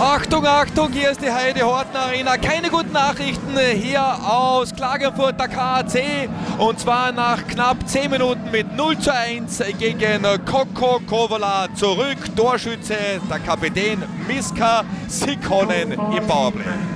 Achtung, Achtung, hier ist die Heide Horten Arena. Keine guten Nachrichten hier aus Klagenfurt, der KAC. Und zwar nach knapp 10 Minuten mit 0:1 gegen Kokko Kouvola zurück. Torschütze der Kapitän Miska Sikkonen im Powerplay.